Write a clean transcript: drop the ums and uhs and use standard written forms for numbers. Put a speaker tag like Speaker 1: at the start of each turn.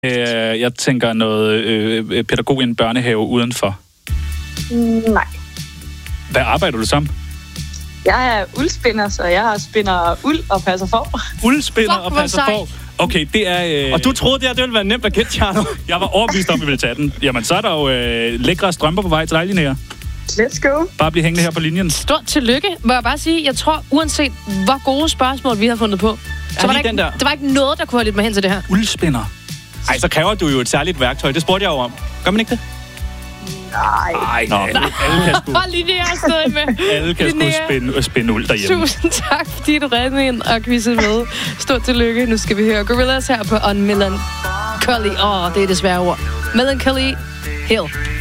Speaker 1: Jeg tænker noget pædagog i en børnehave udenfor.
Speaker 2: Nej.
Speaker 1: Hvad arbejder du som?
Speaker 2: Jeg er uldspinder, så jeg spinder uld og passer får.
Speaker 1: Uldspinder og passer får? Okay, det er...
Speaker 3: Og du troede, det ville være nemt at gætte, Tjerno?
Speaker 1: Jeg var overbevist om, at vi ville tage den. Jamen, så er der jo lækre strømper på vej til dig, Linnea.
Speaker 2: Let's go.
Speaker 1: Bare bliv hængende her på linjen.
Speaker 4: Stort tillykke. Må jeg bare sige, jeg tror, uanset hvor gode spørgsmål vi har fundet på, så var der var ikke noget, der kunne have lidt mig hen til det her.
Speaker 1: Uldspinder.
Speaker 3: Ej, så kræver du jo et særligt værktøj. Det spurgte jeg jo om. Gør man ikke det?
Speaker 2: Nej.
Speaker 1: Alle kan sgu...
Speaker 4: Linnea er stadig med.
Speaker 1: Alle kan sgu spinde uld derhjemme.
Speaker 4: Tusind tak, fordi du ringede ind og quizzede med. Stort tillykke. Nu skal vi høre Gorillaz her på On Melancholy. Det er desværre ord. Melancholy Hill.